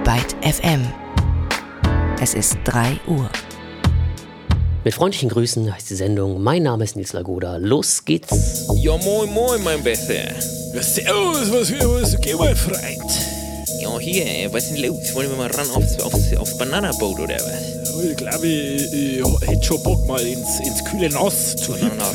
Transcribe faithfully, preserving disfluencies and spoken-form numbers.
Byte F M. Es ist drei Uhr. Mit freundlichen Grüßen heißt die Sendung. Mein Name ist Nils Lagoda. Los geht's. Ja, moin, moin, mein Bester. Ja, servus, was, was, geh mal, Freund. Ja, hier, was ist denn los? Wollen wir mal ran aufs, aufs, aufs Bananaboot oder was? Ja, ich glaube, ich, ich hätte schon Bock, mal ins, ins kühle Nass zu hüpfen. Banana